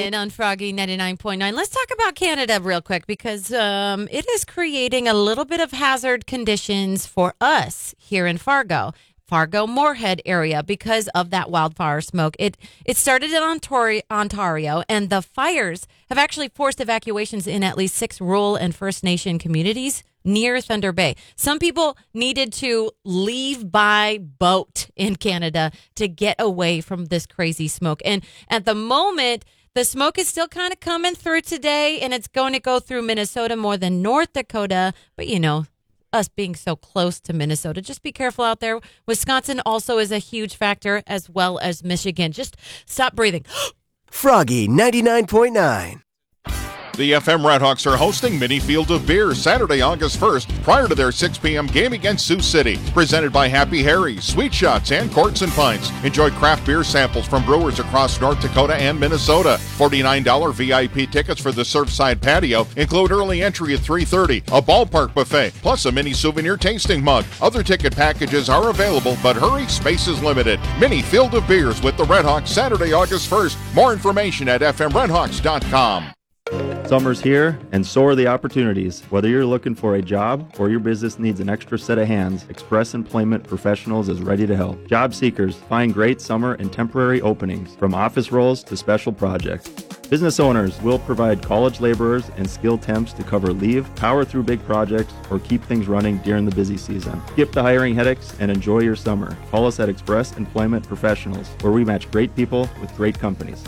in on Froggy 99.9. Let's talk about Canada real quick because it is creating a little bit of hazard conditions for us here in Fargo-Moorhead area because of that wildfire smoke. It started in Ontario, and the fires have actually forced evacuations in at least 6 rural and First Nation communities near Thunder Bay. Some people needed to leave by boat in Canada to get away from this crazy smoke. And at the moment, the smoke is still kind of coming through today, and it's going to go through Minnesota more than North Dakota. But, you know, us being so close to Minnesota, just be careful out there. Wisconsin also is a huge factor, as well as Michigan. Just stop breathing. Froggy 99.9. The FM Redhawks are hosting Mini Field of Beer Saturday, August 1st, prior to their 6 p.m. game against Sioux City. Presented by Happy Harry's, Sweet Shots, and Quarts and Pints. Enjoy craft beer samples from brewers across North Dakota and Minnesota. $49 VIP tickets for the Surfside Patio include early entry at 3:30, a ballpark buffet, plus a mini souvenir tasting mug. Other ticket packages are available, but hurry, space is limited. Mini Field of Beers with the Redhawks Saturday, August 1st. More information at fmredhawks.com. Summer's here, and so are the opportunities. Whether you're looking for a job or your business needs an extra set of hands, Express Employment Professionals is ready to help. Job seekers find great summer and temporary openings, from office roles to special projects. Business owners will provide college laborers and skilled temps to cover leave, power through big projects, or keep things running during the busy season. Skip the hiring headaches and enjoy your summer. Call us at Express Employment Professionals, where we match great people with great companies.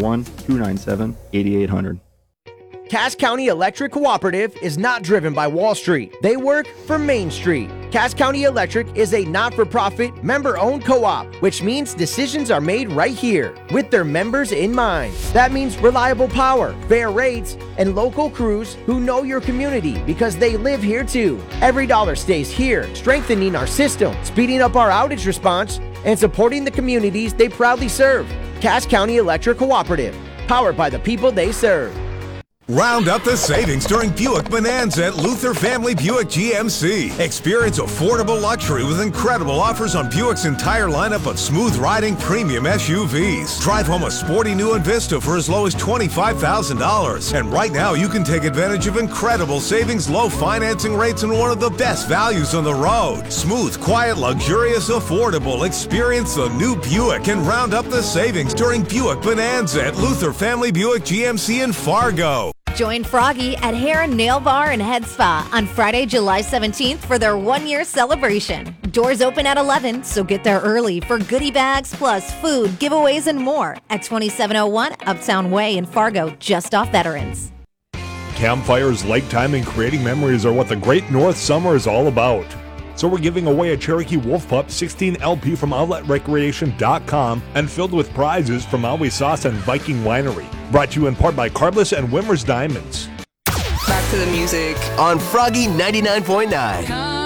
701-297-8800. Cass County Electric Cooperative is not driven by Wall Street. They work for Main Street. Cass County Electric is a not-for-profit, member-owned co-op, which means decisions are made right here with their members in mind. That means reliable power, fair rates, and local crews who know your community because they live here too. Every dollar stays here, strengthening our system, speeding up our outage response, and supporting the communities they proudly serve. Cass County Electric Cooperative, powered by the people they serve. Round up the savings during Buick Bonanza at Luther Family Buick GMC. Experience affordable luxury with incredible offers on Buick's entire lineup of smooth-riding premium SUVs. Drive home a sporty new Envista for as low as $25,000. And right now, you can take advantage of incredible savings, low financing rates, and one of the best values on the road. Smooth, quiet, luxurious, affordable. Experience the new Buick and round up the savings during Buick Bonanza at Luther Family Buick GMC in Fargo. Join Froggy at Hair and Nail Bar and Head Spa on Friday, July 17th for their 1-year celebration. Doors open at 11, so get there early for goodie bags plus food, giveaways, and more at 2701 Uptown Way in Fargo, just off Veterans. Campfires, lake time, and creating memories are what the Great North Summer is all about. So we're giving away a Cherokee Wolf Pup 16 LP from OutletRecreation.com and filled with prizes from Maui Sauce and Viking Winery. Brought to you in part by Carbless and Wimmer's Diamonds. Back to the music on Froggy 99.9.